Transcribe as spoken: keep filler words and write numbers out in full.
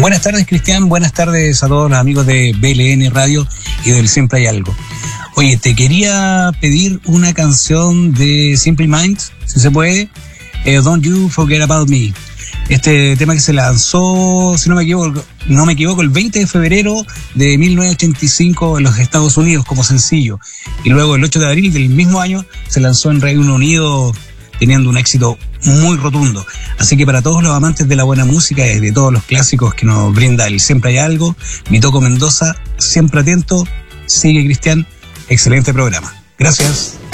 Buenas tardes, Cristian. Buenas tardes a todos los amigos de B L N Radio y del Siempre Hay Algo. Oye, te quería pedir una canción de Simple Minds, si se puede, eh, Don't You Forget About Me. Este tema que se lanzó, si no me equivoco, no me equivoco, el veinte de febrero de mil novecientos ochenta y cinco en los Estados Unidos como sencillo. Y luego el ocho de abril del mismo año se lanzó en Reino Unido, teniendo un éxito muy rotundo. Así que para todos los amantes de la buena música y de todos los clásicos que nos brinda el Siempre Hay Algo, mi Toco Mendoza, siempre atento. Sigue, Cristian, excelente programa. Gracias.